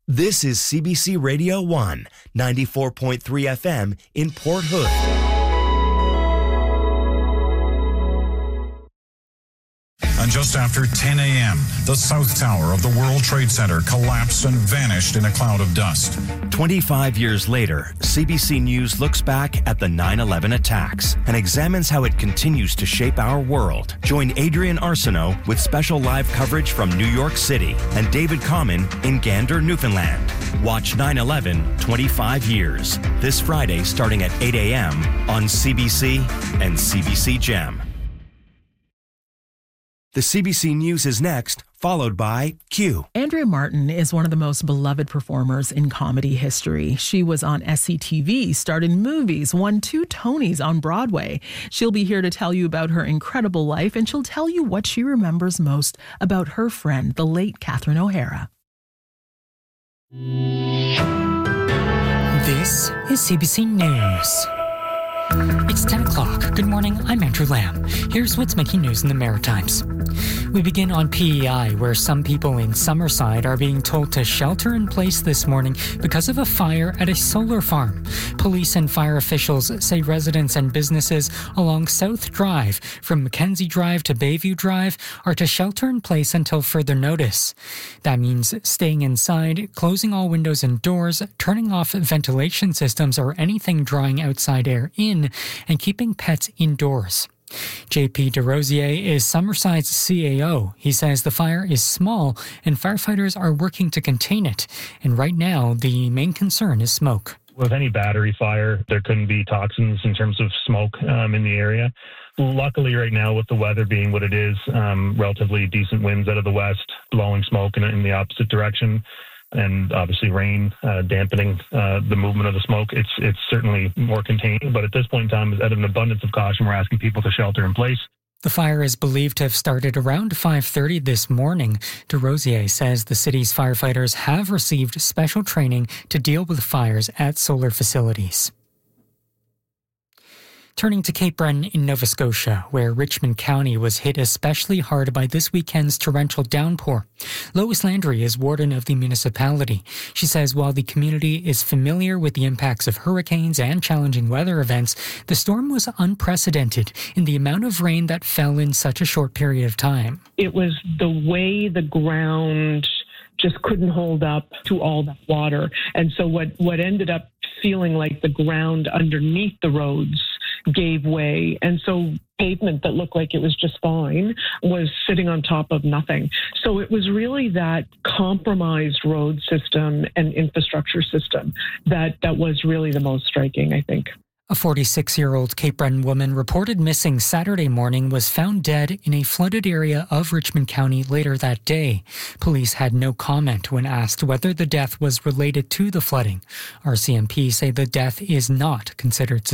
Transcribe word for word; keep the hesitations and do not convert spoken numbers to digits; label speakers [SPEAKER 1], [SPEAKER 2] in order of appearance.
[SPEAKER 1] This is C B C Radio one, ninety-four point three F M in Port Hood.
[SPEAKER 2] And just after ten a.m., the South Tower of the World Trade Center collapsed and vanished in a cloud of dust.
[SPEAKER 1] twenty-five years later, C B C News looks back at the nine eleven attacks and examines how it continues to shape our world. Join Adrian Arsenault with special live coverage from New York City and David Common in Gander, Newfoundland. Watch nine eleven, twenty-five years, this Friday starting at eight a.m. on C B C and C B C Gem. The C B C News is next, followed by Q.
[SPEAKER 3] Andrea Martin is one of the most beloved performers in comedy history. She was on S C T V, starred in movies, won two Tonys on Broadway. She'll be here to tell you about her incredible life, and she'll tell you what she remembers most about her friend, the late Catherine O'Hara.
[SPEAKER 4] This is C B C News. It's ten o'clock. Good morning, I'm Andrew Lamb. Here's what's making news in the Maritimes. We begin on P E I, where some people in Summerside are being told to shelter in place this morning because of a fire at a solar farm. Police and fire officials say residents and businesses along South Drive, from Mackenzie Drive to Bayview Drive, are to shelter in place until further notice. That means staying inside, closing all windows and doors, turning off ventilation systems or anything drawing outside air in, and keeping pets indoors. J P DeRosier is Summerside's C A O. He says the fire is small and firefighters are working to contain it. And right now, the main concern is smoke.
[SPEAKER 5] With any battery fire, there couldn't be toxins in terms of smoke um, in the area. Luckily, right now, with the weather being what it is, um, relatively decent winds out of the west, blowing smoke in, in the opposite direction, and obviously rain uh, dampening uh, the movement of the smoke, it's it's certainly more contained. But at this point in time, out of an abundance of caution, we're asking people to shelter in place.
[SPEAKER 4] The fire is believed to have started around five thirty this morning. DeRosier says the city's firefighters have received special training to deal with fires at solar facilities. Turning to Cape Breton in Nova Scotia, where Richmond County was hit especially hard by this weekend's torrential downpour. Lois Landry is warden of the municipality. She says while the community is familiar with the impacts of hurricanes and challenging weather events, the storm was unprecedented in the amount of rain that fell in such a short period of time.
[SPEAKER 6] It was the way the ground just couldn't hold up to all that water. And so what, what ended up feeling like the ground underneath the roads gave way. And so pavement that looked like it was just fine was sitting on top of nothing. So it was really that compromised road system and infrastructure system that, that was really the most striking, I think.
[SPEAKER 4] A forty-six-year-old Cape Breton woman reported missing Saturday morning was found dead in a flooded area of Richmond County later that day. Police had no comment when asked whether the death was related to the flooding. R C M P say the death is not considered